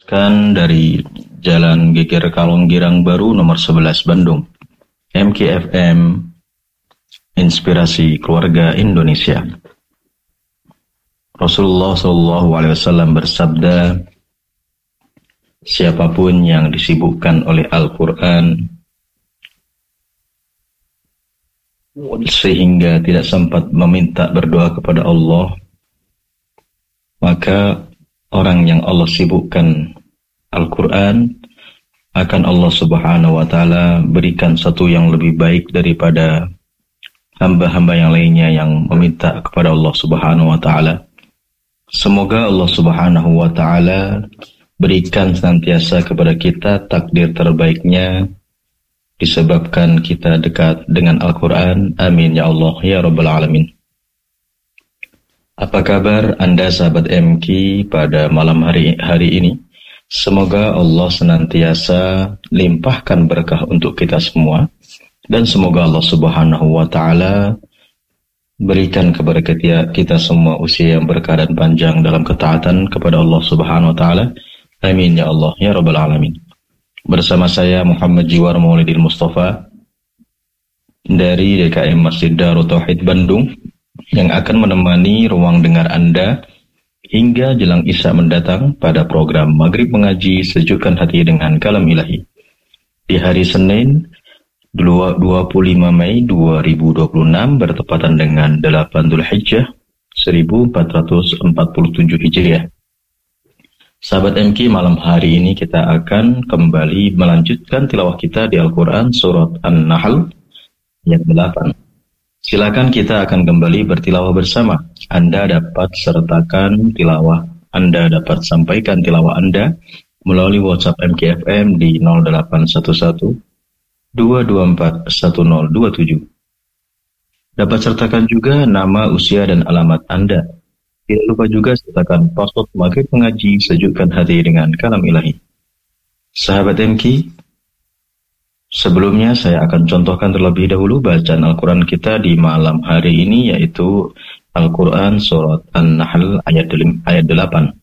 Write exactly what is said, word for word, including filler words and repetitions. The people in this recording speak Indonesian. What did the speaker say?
Kan dari Jalan Geger Kalong Girang Baru nomor sebelas Bandung. M K F M Inspirasi Keluarga Indonesia. Rasulullah shallallahu alaihi wasallam bersabda, siapapun yang disibukkan oleh Al-Quran sehingga tidak sempat meminta berdoa kepada Allah, maka orang yang Allah sibukkan Al-Quran akan Allah subhanahu wa ta'ala berikan satu yang lebih baik daripada hamba-hamba yang lainnya yang meminta kepada Allah subhanahu wa ta'ala. Semoga Allah subhanahu wa ta'ala berikan senantiasa kepada kita takdir terbaiknya disebabkan kita dekat dengan Al-Quran. Amin ya Allah ya Rabbal Alamin. Apa kabar Anda sahabat M K pada malam hari hari ini? Semoga Allah senantiasa limpahkan berkah untuk kita semua, dan semoga Allah subhanahu wa ta'ala berikan kepada kita, kita semua usia yang berkah dan panjang dalam ketaatan kepada Allah subhanahu wa ta'ala. Amin ya Allah ya Rabbal Alamin. Bersama saya Muhammad Jiwar Maulidil Mustafa dari D K M Masjid Darut Tauhid Bandung yang akan menemani ruang dengar Anda hingga jelang Isya mendatang pada program Maghrib Mengaji Sejukkan Hati dengan Kalam Ilahi. Di hari Senin dua puluh lima Mei dua ribu dua puluh enam bertepatan dengan delapan Dzulhijjah seribu empat ratus empat puluh tujuh Hijriah. Sahabat M K, malam hari ini kita akan kembali melanjutkan tilawah kita di Al-Quran surat An-Nahl ayat delapan. Silakan kita akan kembali bertilawah bersama. Anda dapat sertakan tilawah, Anda dapat sampaikan tilawah Anda melalui WhatsApp M K F M di nol delapan satu satu dua dua empat satu nol dua tujuh. Dapat sertakan juga nama, usia, dan alamat Anda. Tidak lupa juga sertakan password Maghrib Mengaji Sejukkan Hati dengan Kalam Ilahi. Sahabat M K, sebelumnya saya akan contohkan terlebih dahulu bacaan Al-Quran kita di malam hari ini, yaitu Al-Quran surat An-Nahl ayat ayat delapan.